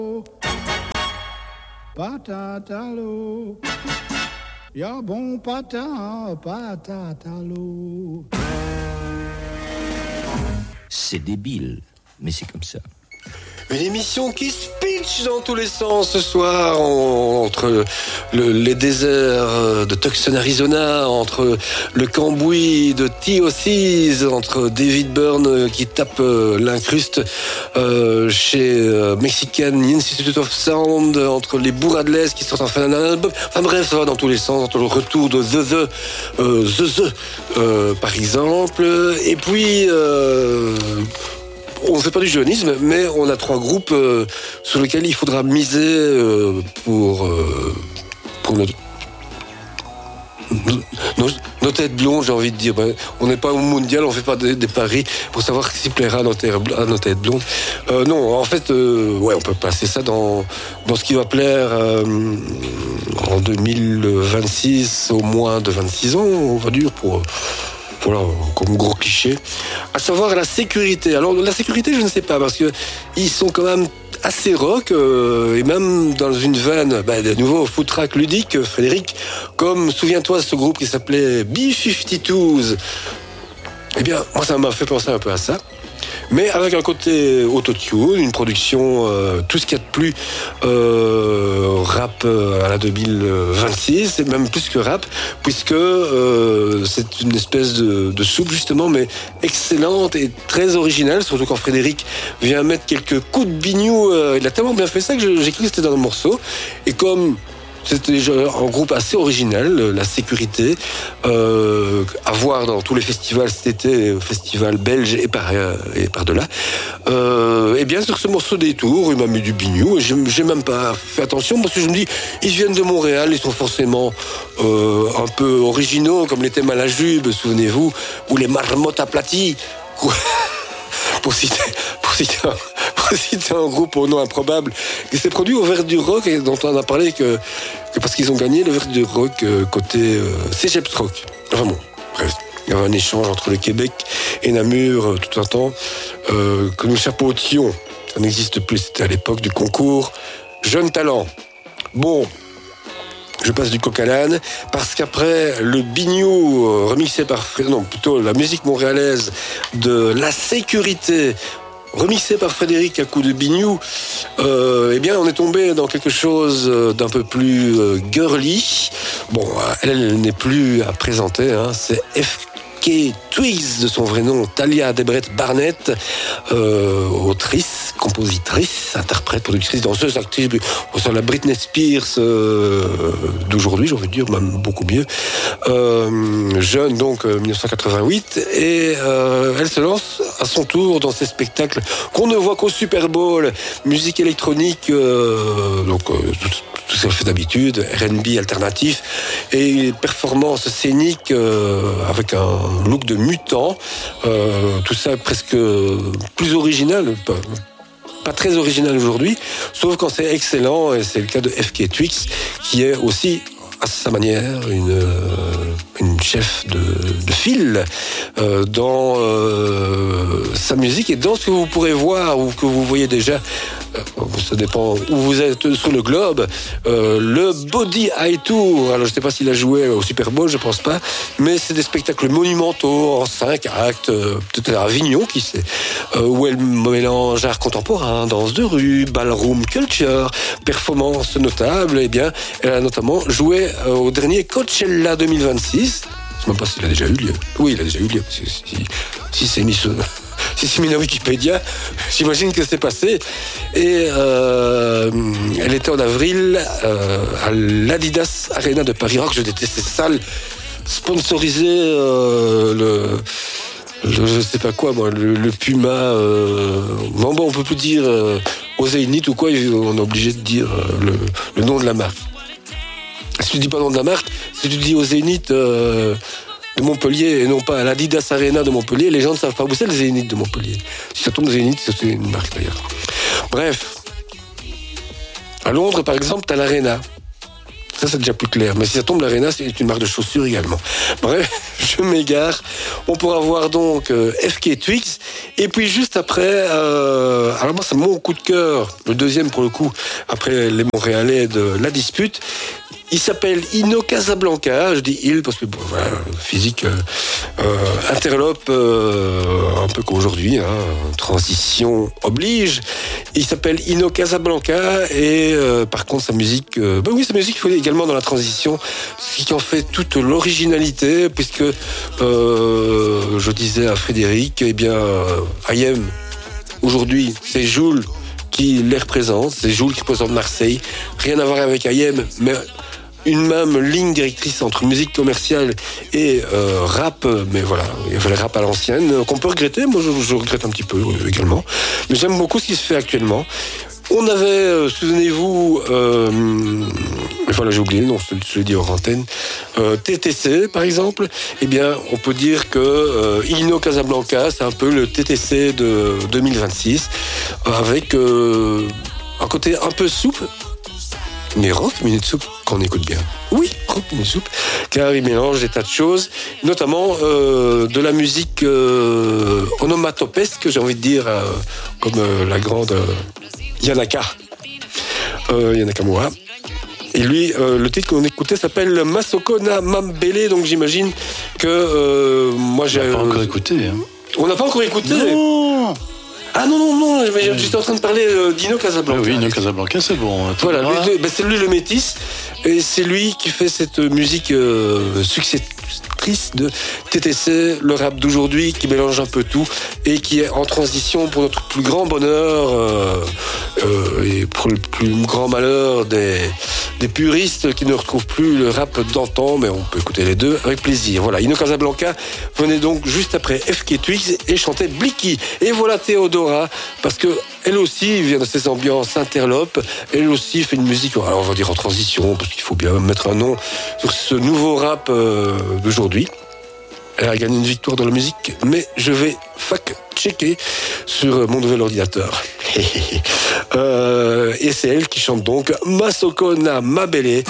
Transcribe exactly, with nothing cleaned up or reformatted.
Patatalo, y'a bon patin, patatalo. C'est débile, mais c'est comme ça. Une émission qui se pitch dans tous les sens ce soir, en, entre le, les déserts de Tucson, Arizona, entre le cambouis de T O C's, entre David Byrne qui tape euh, l'incruste euh, chez euh, Mexican Institute of Sound, entre les Bourradles qui sortent en fin d'un album. Enfin bref, ça va dans tous les sens, entre le retour de The The, euh, The The, euh, par exemple. Et puis... Euh, on ne fait pas du jeunisme, mais on a trois groupes euh, sur lesquels il faudra miser euh, pour, euh, pour notre, nos, nos têtes blondes, j'ai envie de dire. Ben, on n'est pas au mondial, on ne fait pas des, des paris pour savoir qui plaira à nos, terres, à nos têtes blondes. Euh, non, en fait, euh, ouais, on peut passer ça dans, dans ce qui va plaire euh, en deux mille vingt-six, au moins de vingt-six ans, on va dire, pour... Voilà, comme gros cliché. À savoir la sécurité. Alors, la sécurité, je ne sais pas, parce que ils sont quand même assez rock, euh, et même dans une veine, bah, de nouveau, food track ludique, Frédéric, comme, souviens-toi de ce groupe qui s'appelait B cinquante-deux. Eh bien, moi, ça m'a fait penser un peu à ça. Mais avec un côté autotune, une production, euh, tout ce qu'il y a de plus euh, rap à la deux mille vingt-six, et même plus que rap, puisque euh, c'est une espèce de, de soupe justement, mais excellente et très originale, surtout quand Frédéric vient mettre quelques coups de bignou. Euh, il a tellement bien fait ça que j'ai cru que c'était dans le morceau. Et comme... c'était déjà un groupe assez original, la sécurité, euh, à voir dans tous les festivals cet été, festival belge et par et par-delà. Euh, et bien sur ce morceau Détour, il m'a mis du bignou, et j'ai, j'ai même pas fait attention, parce que je me dis, ils viennent de Montréal, ils sont forcément euh, un peu originaux, comme les thèmes à la Jube, souvenez-vous, ou les marmottes aplaties, pour citer, pour citer un, pour citer un groupe au nom improbable, qui s'est produit au Vert du Rock, et dont on a parlé que, que parce qu'ils ont gagné le Vert du Rock euh, côté euh, Cégeps Rock. Enfin bon, bref, il y avait un échange entre le Québec et Namur euh, tout un temps, euh, que nous chapeautions. Ça n'existe plus, c'était à l'époque du concours Jeunes Talents. Bon, je passe du coq à l'âne, parce qu'après le bignou euh, remixé par... Non, plutôt la musique montréalaise de La Sécurité, remixé par Frédéric à coup de bignou, euh, eh bien on est tombé dans quelque chose d'un peu plus euh, girly. Bon, elle, elle n'est plus à présenter, hein, c'est F K Twigs, de son vrai nom, Talia Debret Barnett, euh, autrice, compositrice, interprète, productrice, danseuse, actrice, on sent la Britney Spears euh, d'aujourd'hui, j'ai envie de dire, même beaucoup mieux. Euh, jeune, donc, euh, dix-neuf cent quatre-vingt-huit, et euh, elle se lance à son tour dans ces spectacles qu'on ne voit qu'au Super Bowl, musique électronique, euh, donc euh, tout, tout ce qu'elle fait d'habitude, R and B alternatif, et performance scénique euh, avec un look de mutant, euh, tout ça presque plus original, pas, pas très original aujourd'hui, sauf quand c'est excellent, et c'est le cas de F K Twigs, qui est aussi à sa manière une, une chef de, de file euh, dans euh, sa musique et dans ce que vous pourrez voir ou que vous voyez déjà, euh, ça dépend où vous êtes sur le globe, euh, le Body High Tour. Alors je ne sais pas s'il a joué au Super Bowl, je ne pense pas, mais c'est des spectacles monumentaux en cinq actes, euh, peut-être à Avignon, qui sait, euh, où elle mélange art contemporain, danse de rue, ballroom culture, performance notable. Et bien, elle a notamment joué au dernier Coachella deux mille vingt-six. Je ne sais même pas s'il a déjà eu lieu. Oui, il a déjà eu lieu. Si, si, si c'est mis sur, si c'est mis dans Wikipédia, j'imagine que c'est passé. Et euh, elle était en avril euh, à l'Adidas Arena de Paris Rock. Je déteste ces salles sponsorisées. Euh, le Le, je sais pas quoi, moi, le, le Puma. Euh, bon, bon, on peut plus dire euh, au Zénith ou quoi. On est obligé de dire euh, le, le nom de la marque. Si tu dis pas le nom de la marque, si tu dis au Zénith euh, de Montpellier et non pas à l'Adidas Arena de Montpellier, les gens ne savent pas où c'est le Zénith de Montpellier. Si ça tombe Zénith, c'est une marque d'ailleurs. Bref. À Londres, par exemple, t'as l'Arena. Ça, c'est déjà plus clair. Mais si ça tombe l'Arena, c'est une marque de chaussures également. Bref, je m'égare. On pourra voir donc euh, F K Twigs. Et puis juste après, euh, alors moi c'est mon coup de cœur, le deuxième pour le coup, après les Montréalais de La Dispute. Il s'appelle Ino Casablanca, je dis il parce que bon, voilà, physique euh, euh, interlope euh, un peu qu'aujourd'hui, hein, transition oblige. Il s'appelle Ino Casablanca et euh, par contre sa musique, euh, ben oui sa musique il faut également dans la transition, ce qui en fait toute l'originalité puisque euh, je disais à Frédéric, eh bien euh, I Am aujourd'hui c'est Joule qui les représente, c'est Joule qui représente Marseille, rien à voir avec I Am, mais une même ligne directrice entre musique commerciale et euh, rap, mais voilà, il y avait le rap à l'ancienne, qu'on peut regretter, moi je, je regrette un petit peu euh, également, mais j'aime beaucoup ce qui se fait actuellement. On avait, euh, souvenez-vous, euh, voilà j'ai oublié le nom, je, je l'ai dit hors antenne, euh, T T C par exemple, eh bien on peut dire que euh, Ino Casablanca c'est un peu le T T C de deux mille vingt-six, avec euh, un côté un peu souple, mais rock Minute Soupe, qu'on écoute bien. Oui, rock Minute Soupe, car il mélange des tas de choses, notamment euh, de la musique euh, onomatopesque, j'ai envie de dire, euh, comme euh, la grande euh, Yanaka, euh, Yanakamura. Et lui, euh, le titre qu'on écoutait s'appelle Masoko na Mambele, donc j'imagine que euh, moi j'ai... On n'a pas encore écouté. Hein. On n'a pas encore écouté. Non. Ah non, non, non, j'étais en train de parler euh, d'Ino Casablanca. Ah oui, Ino Casablanca, c'est bon. Voilà, lui, ben c'est lui le métis, et c'est lui qui fait cette musique euh, successrice de T T C, le rap d'aujourd'hui, qui mélange un peu tout, et qui est en transition pour notre plus grand bonheur, euh, euh, et pour le plus grand malheur des, des puristes qui ne retrouvent plus le rap d'antan, mais on peut écouter les deux avec plaisir. Voilà, Ino Casablanca venait donc juste après F K Twigs et chantait Blicky. Et voilà Théodora, parce que elle aussi vient de ces ambiances interlopes, elle aussi fait une musique, alors on va dire en transition, parce qu'il faut bien mettre un nom sur ce nouveau rap euh, d'aujourd'hui. Elle a gagné une victoire dans la musique, mais je vais fact-checker sur mon nouvel ordinateur. euh, et c'est elle qui chante donc Masoko na Mabele.